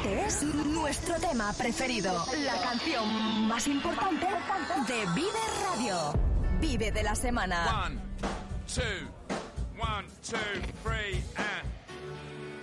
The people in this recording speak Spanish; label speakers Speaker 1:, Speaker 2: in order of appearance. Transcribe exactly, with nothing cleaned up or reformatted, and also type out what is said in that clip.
Speaker 1: Este es nuestro tema preferido, la canción más importante de Vive Radio. Vive de la semana.
Speaker 2: One, two, one, two, three.